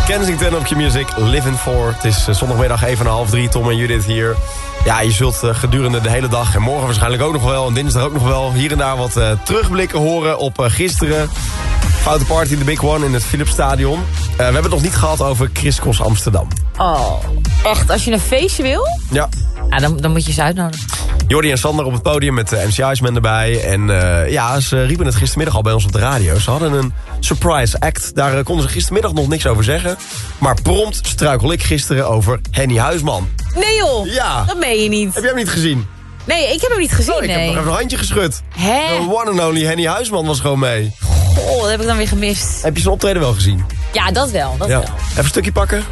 Kensington op Q-Music, Living For. Het is zondagmiddag 2:30, Tom en Judith hier. Ja, je zult gedurende de hele dag en morgen waarschijnlijk ook nog wel... en dinsdag ook nog wel hier en daar wat terugblikken horen op gisteren. Foute Party, de Big One in het Philipsstadion. We hebben het nog niet gehad over Chris Cross Amsterdam. Oh, echt? Als je een feestje wil? Ja. Dan moet je ze uitnodigen. Jordi en Sander op het podium met MC Iceman erbij. En ze riepen het gistermiddag al bij ons op de radio. Ze hadden een surprise act. Daar konden ze gistermiddag nog niks over zeggen. Maar prompt struikel ik gisteren over Henny Huisman. Nee joh, ja. Dat meen je niet. Heb jij hem niet gezien? Nee, ik heb hem niet gezien, Ik heb nog even een handje geschud. Hè? The one and only Henny Huisman was gewoon mee. Goh, dat heb ik dan weer gemist. Heb je zijn optreden wel gezien? Ja, dat wel. Even een stukje pakken?